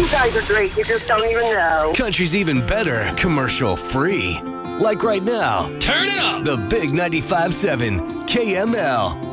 You guys are great. You just don't even know. Country's even better, commercial free. Like right now. Turn it up! The Big 95.7 KML.